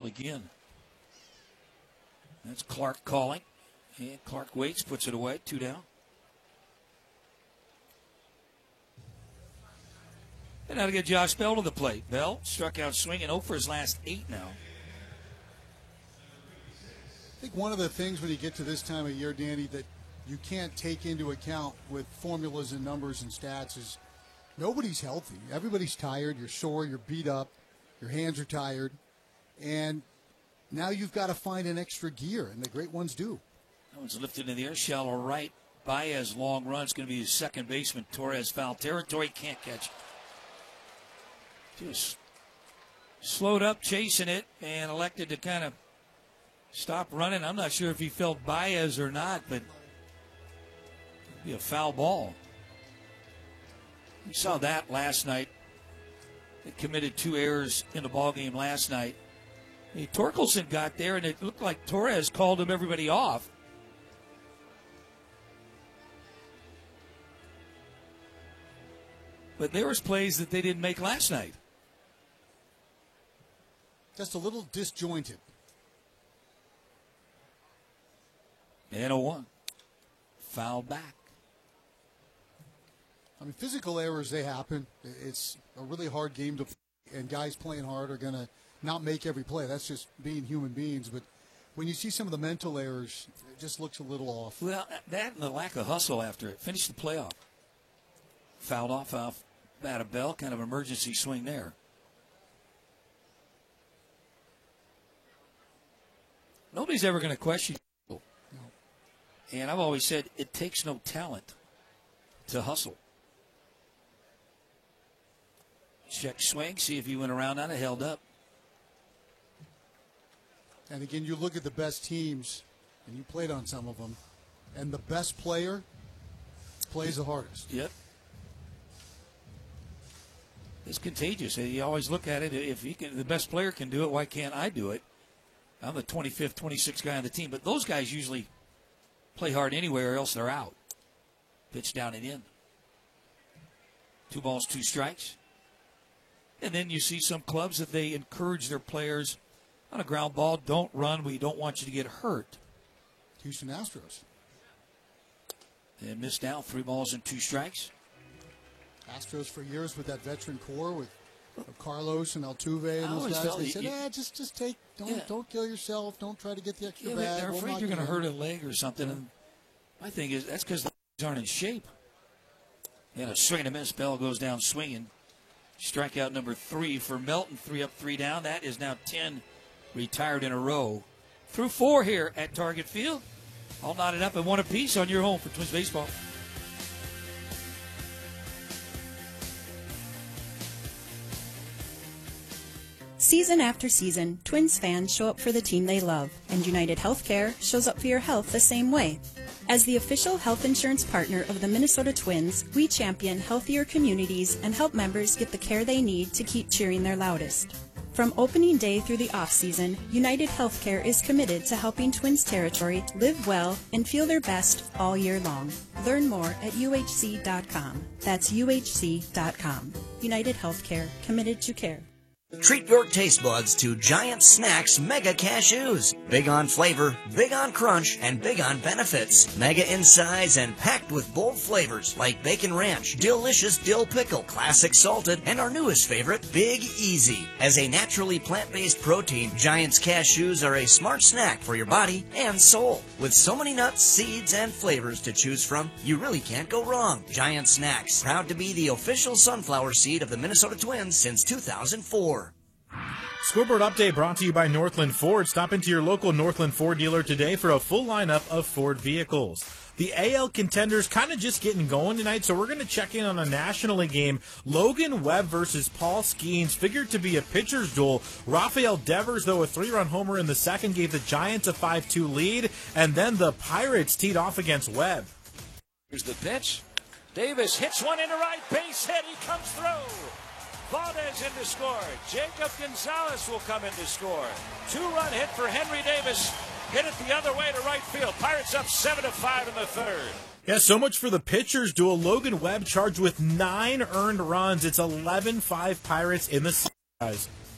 again. That's Clark calling. And Clark waits, puts it away, 2 down. And now to get Josh Bell to the plate. Bell struck out swinging 0 for his last 8 now. I think one of the things when you get to this time of year, Danny, that you can't take into account with formulas and numbers and stats is nobody's healthy. Everybody's tired. You're sore. You're beat up. Your hands are tired. And now you've got to find an extra gear, and the great ones do. That one's lifted in the air, shallow right. Baez long run. It's going to be his second baseman. Torres foul territory. Can't catch. Just slowed up chasing it and elected to kind of stop running. I'm not sure if he felt Baez or not, but it'd be a foul ball. We saw that last night. They committed 2 errors in the ballgame last night. Hey, Torkelson got there, and it looked like Torres called everybody off. But there was plays that they didn't make last night. Just a little disjointed. And a 1. Foul back. I mean, physical errors, they happen. It's a really hard game to play, and guys playing hard are going to not make every play. That's just being human beings. But when you see some of the mental errors, it just looks a little off. Well, that and the lack of hustle after it. Finished the playoff. Fouled off bat of Bell. Kind of emergency swing there. Nobody's ever going to question you. No. And I've always said it takes no talent to hustle. Check swing, see if he went around on it, held up. And again, you look at the best teams, and you played on some of them, and the best player plays the hardest. Yep. It's contagious. You always look at it. If the best player can do it, why can't I do it? I'm the 25th, 26th guy on the team, but those guys usually play hard anywhere, or else they're out. Pitch down and in. 2 balls, 2 strikes. And then you see some clubs that they encourage their players on a ground ball, don't run, we don't want you to get hurt. Houston Astros. And missed out, 3 balls and 2 strikes. Astros for years with that veteran core with Carlos and Altuve and those guys. They said, just take, don't kill yourself, don't try to get the extra bag. They're afraid you're going to hurt a leg or something. And my thing is, that's because the aren't in shape. And a swing and a miss, Bell goes down swinging. Strikeout number 3 for Melton. 3 up, 3 down. That is now 10 retired in a row. Through 4 here at Target Field. All knotted up and 1 apiece on your home for Twins baseball. Season after season, Twins fans show up for the team they love, and United Healthcare shows up for your health the same way. As the official health insurance partner of the Minnesota Twins, we champion healthier communities and help members get the care they need to keep cheering their loudest. From opening day through the off-season, United Healthcare is committed to helping Twins territory live well and feel their best all year long. Learn more at uhc.com. That's uhc.com. United Healthcare, committed to care. Treat your taste buds to Giant Snacks Mega Cashews. Big on flavor, big on crunch, and big on benefits. Mega in size and packed with bold flavors like Bacon Ranch, Delicious Dill Pickle, Classic Salted, and our newest favorite, Big Easy. As a naturally plant-based protein, Giant's Cashews are a smart snack for your body and soul. With so many nuts, seeds, and flavors to choose from, you really can't go wrong. Giant Snacks, proud to be the official sunflower seed of the Minnesota Twins since 2004. Scoreboard update brought to you by Northland Ford. Stop into your local Northland Ford dealer today for a full lineup of Ford vehicles. The AL contenders kind of just getting going tonight, so we're going to check in on a National League game. Logan Webb versus Paul Skeens, figured to be a pitcher's duel. Rafael Devers, though, a 3-run homer in the second, gave the Giants a 5-2 lead, and then the Pirates teed off against Webb. Here's the pitch. Davis hits one into right, base hit, he comes through. Valdez in to score. Jacob Gonzalez will come in to score. 2-run hit for Henry Davis. Hit it the other way to right field. Pirates up 7-5 in the third. Yeah, so much for the pitchers duel. Logan Webb charged with 9 earned runs. It's 11-5 Pirates in the series.